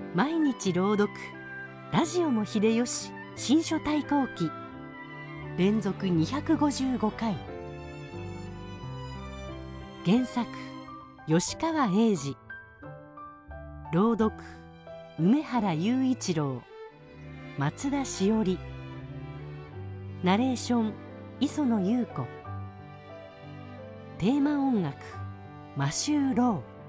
毎日朗読ラジオも秀吉新書対抗記連続255回。原作吉川英治、朗読梅原雄一郎、松田しおり、ナレーション磯野優子、テーマ音楽マシュー・ロー。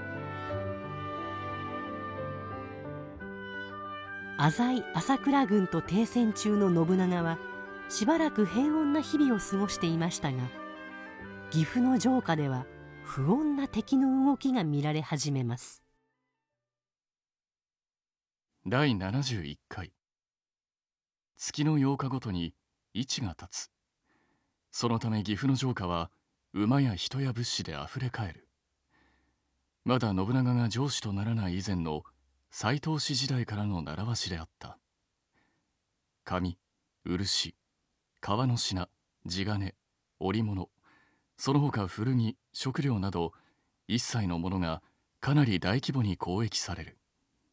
浅井朝倉軍と停戦中の信長はしばらく平穏な日々を過ごしていましたが、岐阜の城下では不穏な敵の動きが見られ始めます。 第71回。月の8日ごとに市が立つ。そのため岐阜の城下は馬や人や物資であふれかえる。まだ信長が城主とならない以前の斎藤氏時代からの習わしであった。紙、漆、革の品、地金、織物、その他古着、食料など一切のものがかなり大規模に交易される。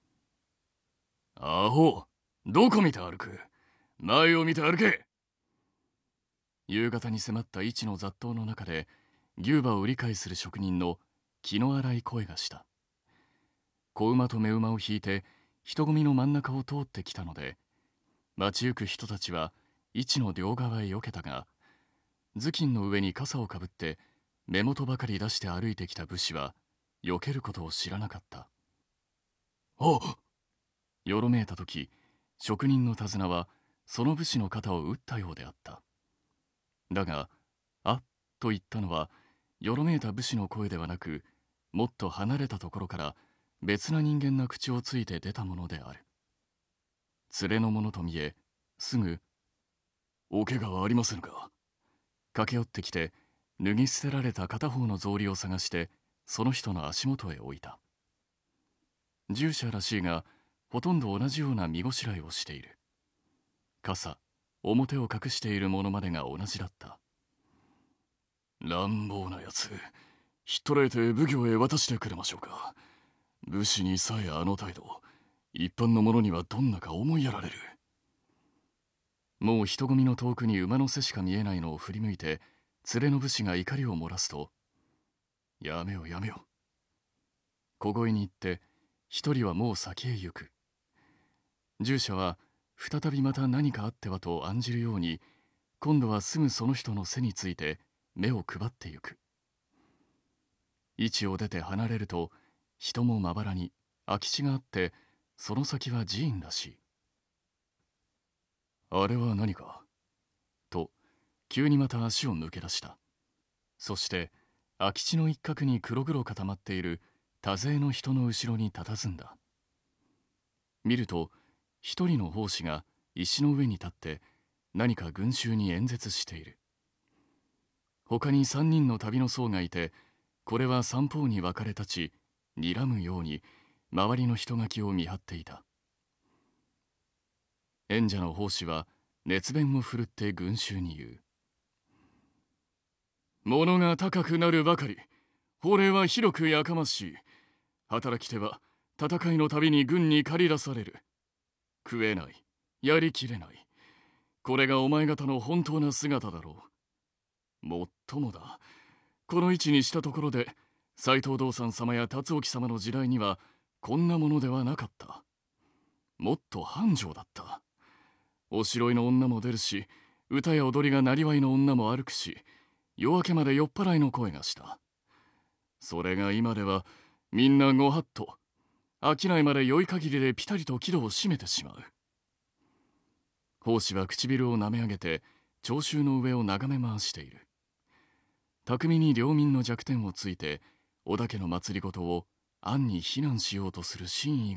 アホ、どこ見て歩く？前を見て歩け！夕方に迫った市の雑踏の中で牛馬を売り買いする職人の気の荒い声がした。子馬と目馬を引いて人混みの真ん中を通ってきたので、街行く人たちは市の両側へ避けたが、頭巾の上に傘をかぶって目元ばかり出して歩いてきた武士は避けることを知らなかった。あっ！よろめいた時、職人の手綱はその武士の肩を打ったようであった。だが、あっと言ったのはよろめいた武士の声ではなく、もっと離れたところから別な人間の口をついて出たものである。連れのものと見え、すぐ「お怪我はありませんか？」駆け寄ってきて、脱ぎ捨てられた片方の草履を探してその人の足元へ置いた。従者らしいが、ほとんど同じような身ごしらえをしている。傘、表を隠しているものまでが同じだった。乱暴なやつ、ひっ捕らえて奉行へ渡してくれましょうか。武士にさえあの態度、一般の者にはどんなか思いやられる。もう人混みの遠くに馬の背しか見えないのを振り向いて、連れの武士が怒りを漏らすと、やめよやめよ。小声に言って、一人はもう先へ行く。従者は再びまた何かあってはと案じるように、今度はすぐその人の背について目を配ってゆく。市を出て離れると、人もまばらに空き地があって、その先は寺院らしい。あれは何かと、急にまた足を抜け出した。そして空き地の一角に黒々固まっている多勢の人の後ろに佇んだ。見ると一人の砲士が石の上に立って何か群衆に演説している。他に3人の旅の僧がいて、これは三方に分かれ立ち、睨むように周りの人垣を見張っていた。演者の砲士は熱弁を振るって群衆に言う。物が高くなるばかり、法令は広くやかましい。働き手は戦いのたびに軍に駆り出される。食えない、やりきれない。これがお前方の本当な姿だろう。もっともだ。この位置にしたところで、斎藤道三様や辰興様の時代にはこんなものではなかった。もっと繁盛だった。おしろいの女も出るし、歌や踊りがなりわいの女も歩くし、夜明けまで酔っ払いの声がした。それが今ではみんなごはっと、商いまで酔い限りでピタリと木戸を閉めてしまう。砲士は唇をなめ上げて聴衆の上を眺め回している。巧みに領民の弱点をついて織田家の政を暗に非難しようとする真意